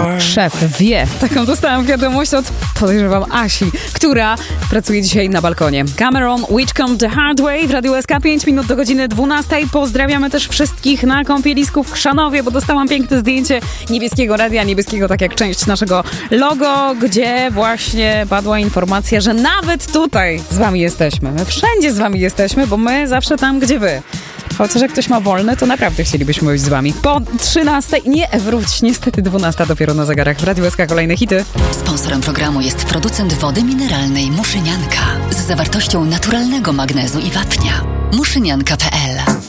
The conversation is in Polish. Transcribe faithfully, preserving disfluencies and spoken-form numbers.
Szef wie. Taką dostałam wiadomość od, podejrzewam, Asi, która pracuje dzisiaj na balkonie. Cameron, Whitcomb, The Hard Way w Radiu S K, pięć minut do godziny dwunastej. Pozdrawiamy też wszystkich na kąpielisku w Chrzanowie, bo dostałam piękne zdjęcie niebieskiego radia, niebieskiego tak jak część naszego logo, gdzie właśnie padła informacja, że nawet tutaj z wami jesteśmy. My wszędzie z wami jesteśmy, bo my zawsze tam, gdzie wy. Chociaż jak ktoś ma wolne, to naprawdę chcielibyśmy być z wami. Po trzynastej, nie, wróć, niestety dwunasta dopiero na zegarach. W Radiu S K kolejne hity. Sponsorem programu jest producent wody mineralnej Muszynianka z zawartością naturalnego magnezu i wapnia. muszynianka kropka p l